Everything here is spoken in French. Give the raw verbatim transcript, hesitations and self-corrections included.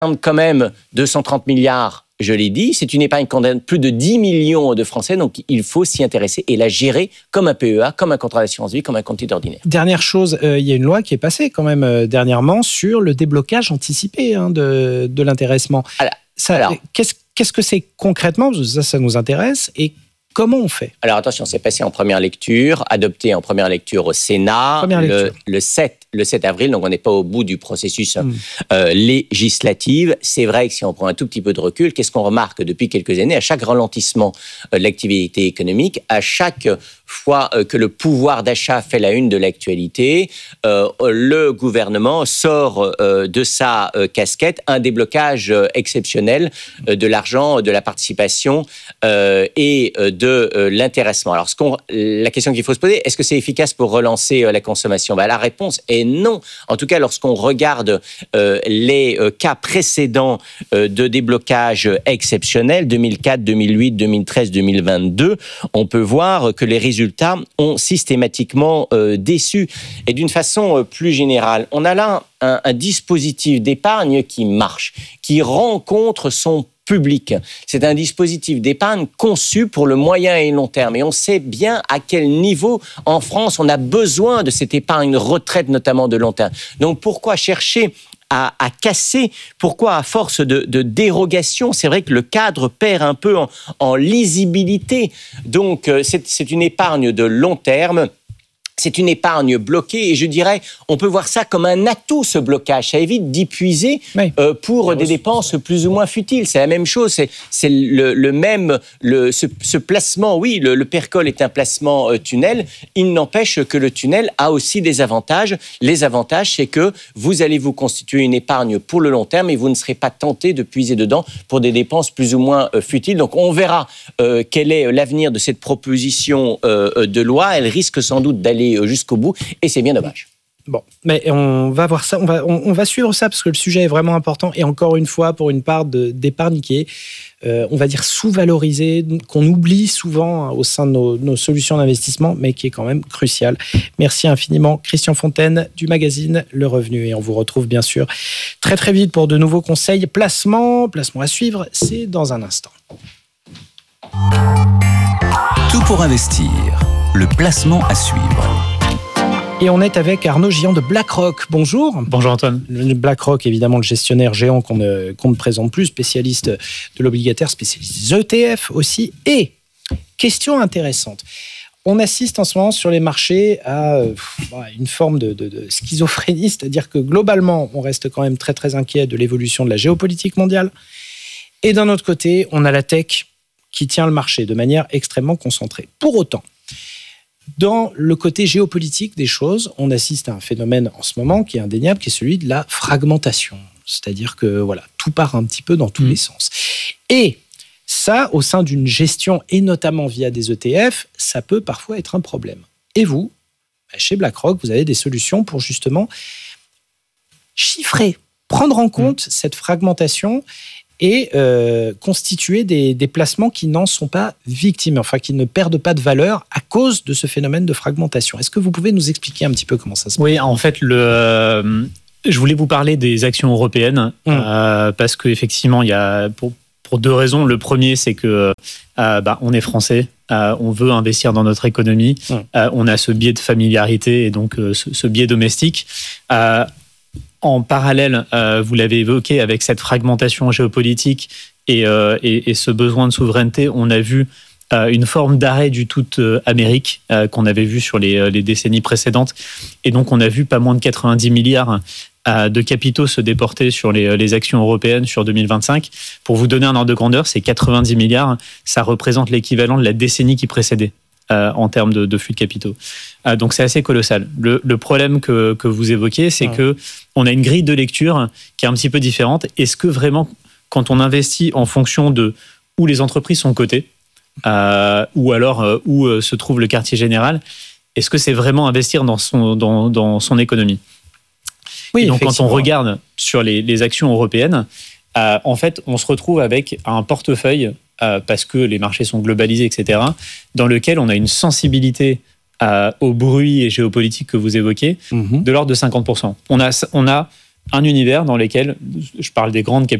quand même deux cent trente milliards, je l'ai dit, c'est une épargne qui concerne plus de dix millions de Français, donc il faut s'y intéresser et la gérer comme un P E A, comme un contrat d'assurance vie, comme un compte titre ordinaire. Dernière chose, euh, il y a une loi qui est passée quand même euh, dernièrement sur le déblocage anticipé hein, de, de l'intéressement. Alors, ça, alors qu'est-ce, qu'est-ce que c'est concrètement ? Parce que ça, ça nous intéresse. Et comment on fait ? Alors attention, c'est passé en première lecture, adopté en première lecture au Sénat le, le, sept, le sept avril, donc on n'est pas au bout du processus mmh. euh, législatif. C'est vrai que si on prend un tout petit peu de recul, qu'est-ce qu'on remarque depuis quelques années ? À chaque ralentissement euh, de l'activité économique, à chaque fois euh, que le pouvoir d'achat fait la une de l'actualité, euh, le gouvernement sort euh, de sa euh, casquette un déblocage euh, exceptionnel euh, de l'argent, de la participation euh, et euh, de euh, l'intéressement. Alors, ce qu'on, la question qu'il faut se poser, est-ce que c'est efficace pour relancer euh, la consommation ? Ben, la réponse est non. En tout cas, lorsqu'on regarde euh, les euh, cas précédents euh, de déblocage exceptionnel, deux mille quatre, deux mille huit, deux mille treize, deux mille vingt-deux, on peut voir que les résultats ont systématiquement euh, déçu. Et d'une façon euh, plus générale, on a là un, un dispositif d'épargne qui marche, qui rencontre son public. C'est un dispositif d'épargne conçu pour le moyen et long terme. Et on sait bien à quel niveau, en France, on a besoin de cette épargne retraite, notamment de long terme. Donc, pourquoi chercher à, à casser ? Pourquoi, à force de, de dérogation, c'est vrai que le cadre perd un peu en, en lisibilité. Donc, c'est, c'est une épargne de long terme. C'est une épargne bloquée et je dirais, on peut voir ça comme un atout, ce blocage. Ça évite d'y puiser oui. euh, pour des dépenses plus ou moins futiles. C'est la même chose, c'est, c'est le, le même, le, ce, ce placement, oui, le, le Percol est un placement euh, tunnel. Il n'empêche que le tunnel a aussi des avantages. Les avantages, c'est que vous allez vous constituer une épargne pour le long terme et vous ne serez pas tenté de puiser dedans pour des dépenses plus ou moins euh, futiles. Donc, on verra euh, quel est l'avenir de cette proposition euh, de loi. Elle risque sans doute d'aller jusqu'au bout, et c'est bien dommage. Bon, mais on va voir ça, on va, on, on va suivre ça, parce que le sujet est vraiment important, et encore une fois, pour une part de, d'épargne qui est, euh, on va dire, sous-valorisée, qu'on oublie souvent hein, au sein de nos, nos solutions d'investissement, mais qui est quand même cruciale. Merci infiniment, Christian Fontaine, du magazine Le Revenu, et on vous retrouve bien sûr très très vite pour de nouveaux conseils. Placement, placement à suivre, c'est dans un instant. Tout pour investir, le placement à suivre. Et on est avec Arnaud Gillon de BlackRock. Bonjour. Bonjour Antoine. BlackRock, évidemment, le gestionnaire géant qu'on ne, qu'on ne présente plus, spécialiste de l'obligataire, spécialiste des E T F aussi. Et, question intéressante, on assiste en ce moment sur les marchés à euh, une forme de, de, de schizophrénie, c'est-à-dire que globalement, on reste quand même très très inquiet de l'évolution de la géopolitique mondiale. Et d'un autre côté, on a la tech qui tient le marché de manière extrêmement concentrée. Pour autant, dans le côté géopolitique des choses, on assiste à un phénomène en ce moment qui est indéniable, qui est celui de la fragmentation. C'est-à-dire que voilà, tout part un petit peu dans tous mmh. les sens. Et ça, au sein d'une gestion, et notamment via des E T F, ça peut parfois être un problème. Et vous, chez BlackRock, vous avez des solutions pour justement chiffrer, prendre en compte mmh. cette fragmentation et euh, constituer des, des placements qui n'en sont pas victimes, enfin qui ne perdent pas de valeur à cause de ce phénomène de fragmentation. Est-ce que vous pouvez nous expliquer un petit peu comment ça se passe ? Oui, en fait, le, euh, je voulais vous parler des actions européennes, mmh. euh, parce qu'effectivement, il y a, pour, pour deux raisons. Le premier, c'est que euh, bah, on est français, euh, on veut investir dans notre économie, mmh. euh, on a ce biais de familiarité et donc euh, ce, ce biais domestique. Euh, En parallèle, euh, vous l'avez évoqué, avec cette fragmentation géopolitique et, euh, et, et ce besoin de souveraineté, on a vu euh, une forme d'arrêt du tout euh, Amérique euh, qu'on avait vu sur les, les décennies précédentes. Et donc, on a vu pas moins de quatre-vingt-dix milliards euh, de capitaux se déporter sur les, les actions européennes sur deux mille vingt-cinq. Pour vous donner un ordre de grandeur, ces quatre-vingt-dix milliards, ça représente l'équivalent de la décennie qui précédait. Euh, en termes de, de flux de capitaux. Euh, donc, c'est assez colossal. Le, le problème que, que vous évoquez, c'est ouais. qu'on a une grille de lecture qui est un petit peu différente. Est-ce que vraiment, quand on investit en fonction de où les entreprises sont cotées, euh, ou alors euh, où euh, se trouve le quartier général, est-ce que c'est vraiment investir dans son, dans, dans son économie ? Oui, et donc, quand on regarde sur les, les actions européennes, euh, en fait, on se retrouve avec un portefeuille Euh, parce que les marchés sont globalisés, et cetera, dans lequel on a une sensibilité euh, au bruit et géopolitique que vous évoquez, mmh. de l'ordre de cinquante pour cent. On a, on a un univers dans lequel, je parle des grandes